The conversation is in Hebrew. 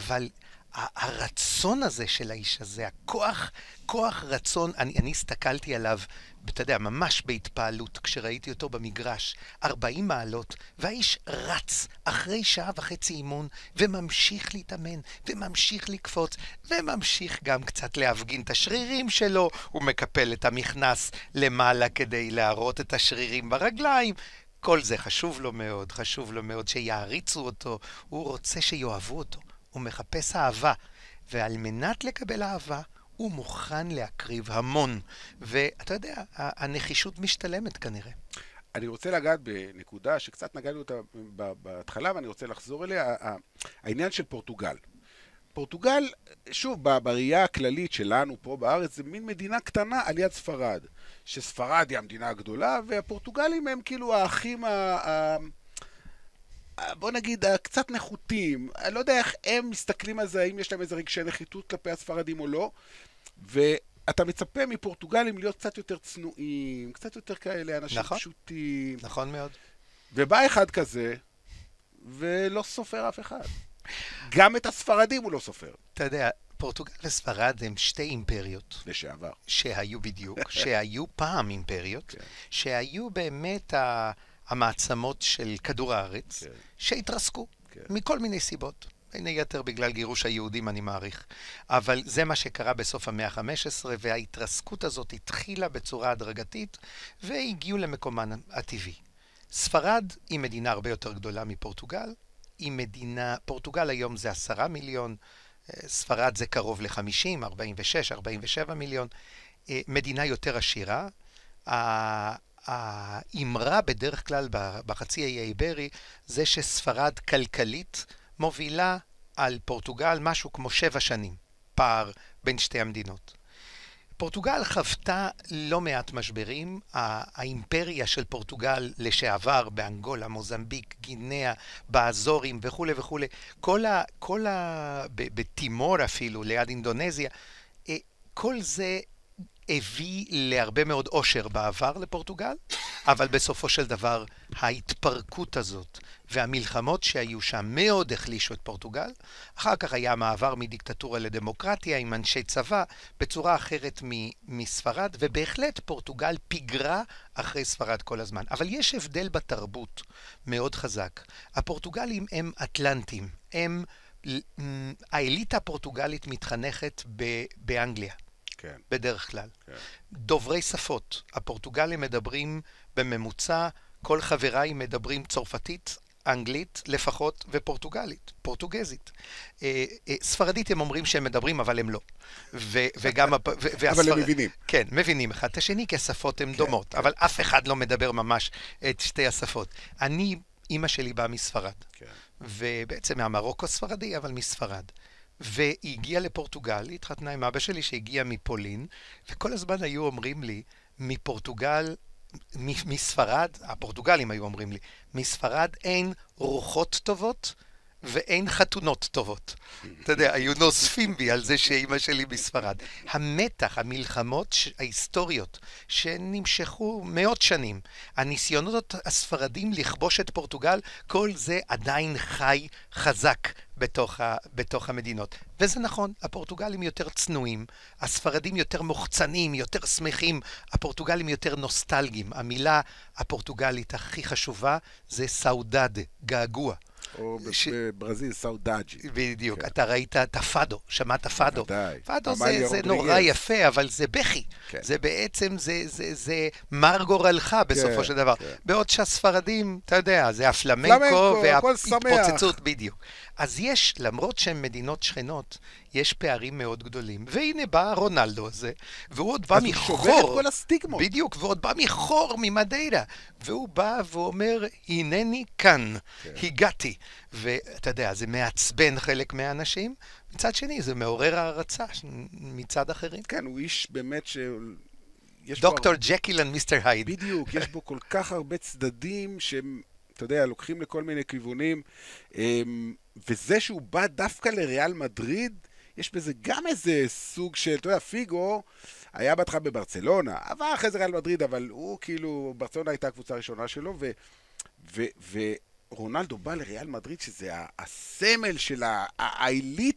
אבל הרצון הזה של האיש הזה, כוח רצון, אני הסתכלתי עליו, אתה יודע, ממש בהתפעלות, כשראיתי אותו במגרש, 40 מעלות, והאיש רץ אחרי שעה וחצי אימון, וממשיך להתאמן, וממשיך לקפוץ, וממשיך גם קצת להפגין את השרירים שלו, הוא מקפל את המכנס למעלה כדי להראות את השרירים ברגליים, כל זה חשוב לו מאוד שיעריצו אותו, הוא רוצה שיאהבו אותו, הוא מחפש אהבה, ועל מנת לקבל אהבה, הוא מוכן להקריב המון, ואתה יודע, הנחישות משתלמת כנראה. אני רוצה לגעת בנקודה שקצת נגענו אותה בהתחלה, ואני רוצה לחזור אליה, העניין של פורטוגל. פורטוגל, שוב, בראייה הכללית שלנו פה בארץ, זה מין מדינה קטנה על יד ספרד, שספרד היא המדינה הגדולה, והפורטוגלים הם כאילו האחים בוא נגיד, קצת נחותים. אני לא יודע איך הם מסתכלים על זה, האם יש להם איזה רגשי נחיתות כלפי הספרדים או לא, ואתה מצפה מפורטוגלים להיות קצת יותר צנועים, קצת יותר כאלה, אנשים פשוטים. נכון מאוד. ובא אחד כזה, ולא סופר אף אחד. גם את הספרדים הוא לא סופר. אתה יודע, פורטוגל וספרד הם שתי אימפריות. לשעבר. שהיו בדיוק, שהיו פעם אימפריות, שהיו באמת המעצמות של כדור הארץ, שהתרסקו מכל מיני סיבות. בין היתר בגלל גירוש היהודים, אני מעריך. אבל זה מה שקרה בסוף המאה ה-15, וההתרסקות הזאת התחילה בצורה הדרגתית, והגיעו למקומן הטבעי. ספרד היא מדינה הרבה יותר גדולה מפורטוגל, פורטוגל היום זה 10 מיליון, ספרד זה קרוב ל-50, 46, 47 מיליון, מדינה יותר עשירה. האמרה בדרך כלל בחצי האי האיברי זה שספרד כלכלית מובילה על פורטוגל משהו כמו 7 שנים, פער בין שתי המדינות. פורטוגל חוותה לא מעט משברים, האימפריה של פורטוגל לשעבר באנגולה, מוזמביק, גינאה, באזורים וכו' וכו', בטימור אפילו, ליד אינדונזיה, כל זה הביא להרבה מאוד עושר בעבר לפורטוגל, אבל בסופו של דבר ההתפרקות הזאת והמלחמות שהיו שם מאוד החלישו את פורטוגל. אחר כך היה מעבר מדיקטטורה לדמוקרטיה עם אנשי צבא בצורה אחרת מספרד, ובהחלט פורטוגל פיגרה אחרי ספרד כל הזמן. אבל יש הבדל בתרבות מאוד חזק. הפורטוגלים הם אטלנטים, האליטה הפורטוגלית מתחנכת באנגליה. כן. בדרך כלל. כן. דוברי שפות. הפורטוגלים מדברים בממוצע, כל חבריי מדברים צרפתית, אנגלית לפחות, ופורטוגלית, פורטוגזית. ספרדית הם אומרים שהם מדברים, אבל הם לא. וגם... אבל הם מבינים. כן, מבינים אחד את השני, כי השפות הן דומות, אבל אף אחד לא מדבר ממש את שתי השפות. אמא שלי באה מספרד, ובעצם מהמרוקו ספרדי, אבל מספרד. והיא הגיעה לפורטוגל, היא התחתנה עם אבא שלי שהגיע מפולין, וכל הזמן היו אומרים לי, מפורטוגל, מספרד, הפורטוגלים היו אומרים לי, מספרד אין רוחות טובות ואין חתונות טובות. אתה יודע, היו נוספים בי על זה שאימא שלי מספרד. המתח, המלחמות ההיסטוריות שנמשכו מאות שנים, הניסיונות הספרדים לכבוש את פורטוגל, כל זה עדיין חי חזק בתוך המדינות. וזה נכון, הפורטוגלים יותר צנועים, הספרדים יותר מוחצנים, יותר שמחים, הפורטוגלים יותר נוסטלגיים. המילה הפורטוגלית הכי חשובה זה סאודד, געגוע. או בברזיל, סאודאג'י. בדיוק, אתה ראית את הפאדו, שמעת פאדו. פאדו זה נורא רודריגז. יפה, אבל זה בכי. זה בעצם, זה מר גורלך בסופו של דבר. בעוד שהספרדים, אתה יודע, זה הפלמנקו וההתפוצצות, בדיוק. אז יש, למרות שהן מדינות שכנות, יש פערים מאוד גדולים. והנה בא רונלדו הזה, והוא עוד בא מחור. אז הוא שובר את כל הסטיגמות. בדיוק, והוא עוד בא מחור, ממדיירה. והוא בא ואומר, הנני כאן, הגעתי. ואתה יודע, זה מעצבן חלק מהאנשים. מצד שני, זה מעורר הערצה מצד אחרים. כן, הוא איש באמת ש... דוקטור ג'קיל ומיסטר הייד. בדיוק, יש בו כל כך הרבה צדדים שהם, אתה יודע, לוקחים לכל מיני כיוונים. וזה שהוא בא דווקא לריאל מדריד, יש בזה גם איזה סוג של, אתה יודע, פיגו היה בהתחלה בברצלונה, עבר אחרי זה ריאל מדריד, אבל הוא כאילו, ברצלונה הייתה הקבוצה הראשונה שלו, ורונלדו בא לריאל מדריד, שזה הסמל של האליטה